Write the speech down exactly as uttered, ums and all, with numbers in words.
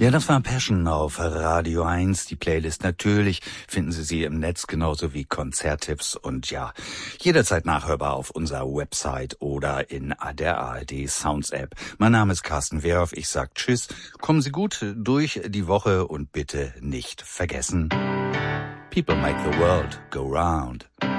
Ja, das war Passion auf Radio eins. Die Playlist natürlich finden Sie sie im Netz genauso wie Konzerttipps und ja, jederzeit nachhörbar auf unserer Website oder in der A R D Sounds App. Mein Name ist Carsten Wehrhoff. Ich sag Tschüss. Kommen Sie gut durch die Woche und bitte nicht vergessen: People make the world go round.